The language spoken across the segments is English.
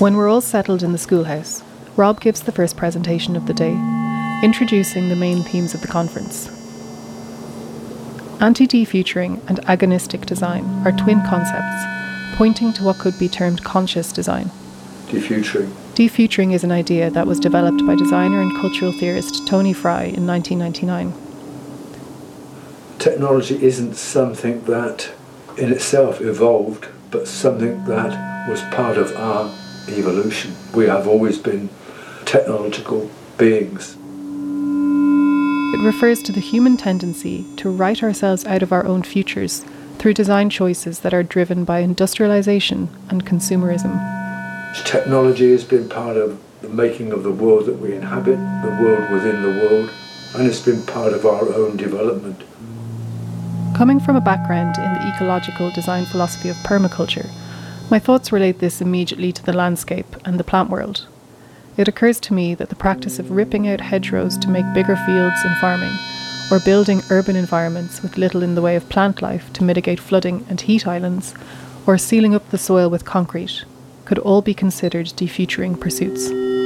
When we're all settled in the schoolhouse, Rob gives the first presentation of the day, introducing the main themes of the conference. Anti-defuturing and agonistic design are twin concepts, pointing to what could be termed conscious design. Defuturing. Defuturing is an idea that was developed by designer and cultural theorist Tony Fry in 1999. Technology isn't something that in itself evolved, but something that was part of our evolution. We have always been technological beings. It refers to the human tendency to write ourselves out of our own futures through design choices that are driven by industrialization and consumerism. Technology has been part of the making of the world that we inhabit, the world within the world, and it's been part of our own development. Coming from a background in the ecological design philosophy of permaculture, my thoughts relate this immediately to the landscape and the plant world. It occurs to me that the practice of ripping out hedgerows to make bigger fields in farming, or building urban environments with little in the way of plant life to mitigate flooding and heat islands, or sealing up the soil with concrete, could all be considered defuturing pursuits.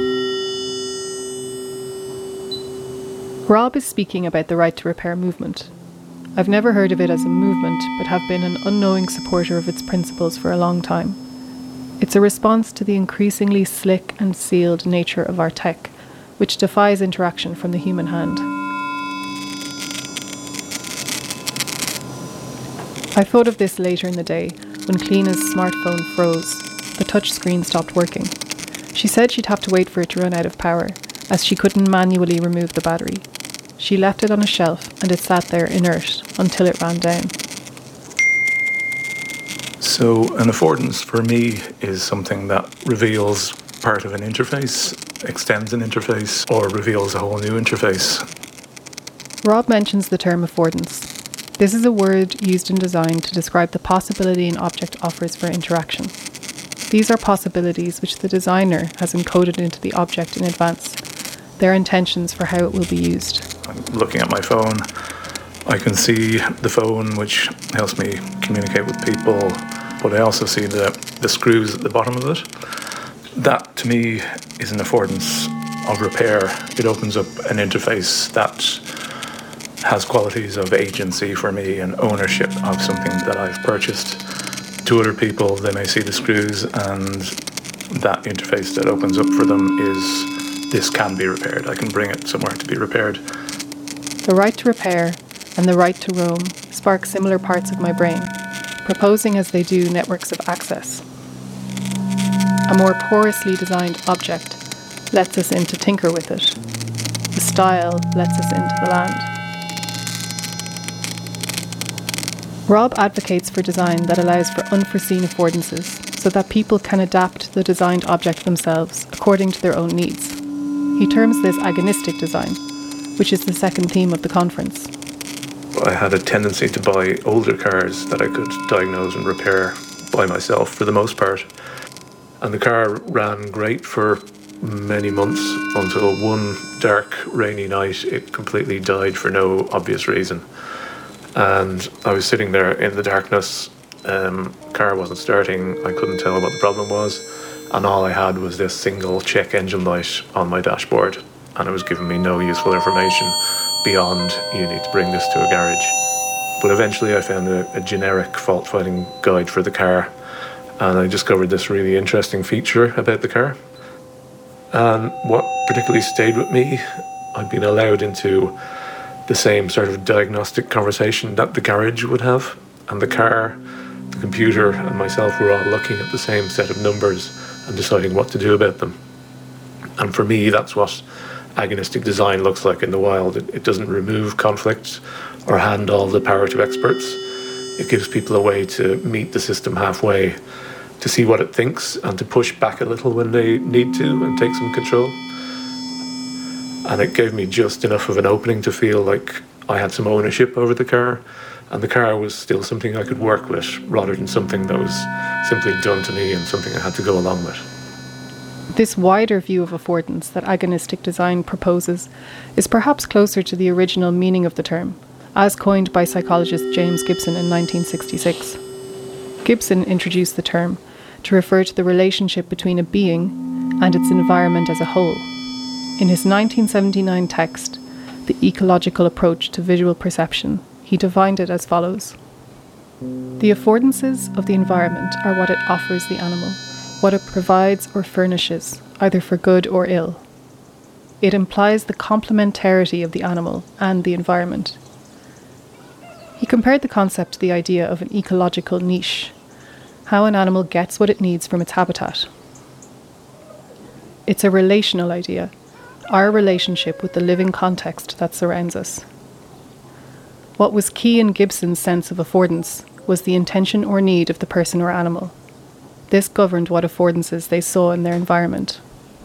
Rob is speaking about the right to repair movement. I've never heard of it as a movement, but have been an unknowing supporter of its principles for a long time. It's a response to the increasingly slick and sealed nature of our tech, which defies interaction from the human hand. I thought of this later in the day, when Cleana's smartphone froze. The touchscreen stopped working. She said she'd have to wait for it to run out of power, as she couldn't manually remove the battery. She left it on a shelf and it sat there inert until it ran down. So an affordance for me is something that reveals part of an interface, extends an interface, or reveals a whole new interface. Rob mentions the term affordance. This is a word used in design to describe the possibility an object offers for interaction. These are possibilities which the designer has encoded into the object in advance, their intentions for how it will be used. I'm looking at my phone. I can see the phone, which helps me communicate with people, but I also see the screws at the bottom of it. That, to me, is an affordance of repair. It opens up an interface that has qualities of agency for me and ownership of something that I've purchased. To other people, they may see the screws, and that interface that opens up for them is, this can be repaired. I can bring it somewhere to be repaired. The right to repair and the right to roam spark similar parts of my brain, proposing as they do networks of access. A more porously designed object lets us in to tinker with it. The style lets us into the land. Rob advocates for design that allows for unforeseen affordances so that people can adapt the designed object themselves according to their own needs. He terms this agonistic design, which is the second theme of the conference. I had a tendency to buy older cars that I could diagnose and repair by myself for the most part. And the car ran great for many months until one dark, rainy night it completely died for no obvious reason. And I was sitting there in the darkness, car wasn't starting, I couldn't tell what the problem was, and all I had was this single check engine light on my dashboard, and it was giving me no useful information beyond, you need to bring this to a garage. But eventually I found a generic fault-finding guide for the car, and I discovered this really interesting feature about the car. And what particularly stayed with me, I'd been allowed into the same sort of diagnostic conversation that the garage would have, and the car, the computer and myself were all looking at the same set of numbers and deciding what to do about them. And for me, that's what agonistic design looks like in the wild. It doesn't remove conflict or hand all the power to experts. It gives people a way to meet the system halfway, to see what it thinks and to push back a little when they need to and take some control. And it gave me just enough of an opening to feel like I had some ownership over the car, and the car was still something I could work with rather than something that was simply done to me and something I had to go along with. This wider view of affordance that agonistic design proposes is perhaps closer to the original meaning of the term, as coined by psychologist James Gibson in 1966. Gibson introduced the term to refer to the relationship between a being and its environment as a whole. In his 1979 text, The Ecological Approach to Visual Perception, he defined it as follows. The affordances of the environment are what it offers the animal, what it provides or furnishes, either for good or ill. It implies the complementarity of the animal and the environment. He compared the concept to the idea of an ecological niche, how an animal gets what it needs from its habitat. It's a relational idea, our relationship with the living context that surrounds us. What was key in Gibson's sense of affordance was the intention or need of the person or animal. This governed what affordances they saw in their environment.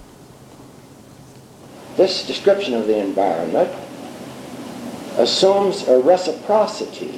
This description of the environment assumes a reciprocity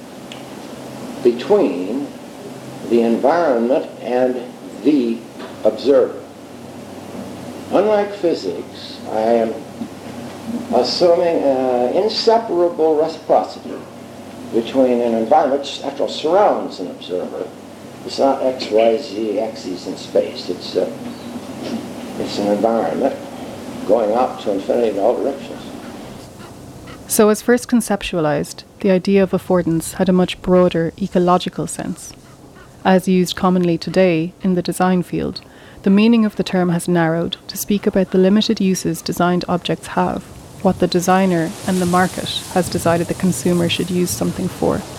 between the environment and the observer. Unlike physics, I am assuming an inseparable reciprocity between an environment which after all surrounds an observer. It's not X, Y, Z axes in space. It's an environment going out to infinity in all directions. So as first conceptualized, the idea of affordance had a much broader ecological sense. As used commonly today in the design field, the meaning of the term has narrowed to speak about the limited uses designed objects have, what the designer and the market has decided the consumer should use something for.